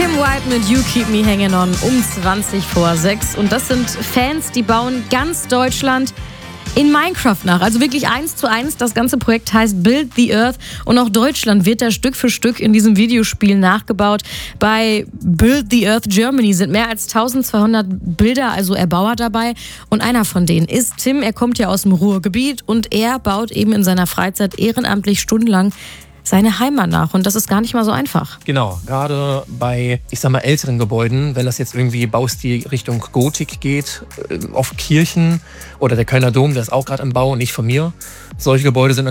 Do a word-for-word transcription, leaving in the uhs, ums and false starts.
Kim White mit You Keep Me Hanging On um zwanzig vor sechs. Und das sind Fans, die bauen ganz Deutschland in Minecraft nach. Also wirklich eins zu eins. Das ganze Projekt heißt Build the Earth. Und auch Deutschland wird da Stück für Stück in diesem Videospiel nachgebaut. Bei Build the Earth Germany sind mehr als eintausendzweihundert Bilder, also Erbauer dabei. Und einer von denen ist Tim. Er kommt ja aus dem Ruhrgebiet und er baut eben in seiner Freizeit ehrenamtlich stundenlang seine Heimat nach. Und das ist gar nicht mal so einfach. Genau, gerade bei, ich sag mal, älteren Gebäuden, wenn das jetzt irgendwie Baustil Richtung Gotik geht, auf Kirchen oder der Kölner Dom, der ist auch gerade im Bau, nicht von mir. Solche Gebäude sind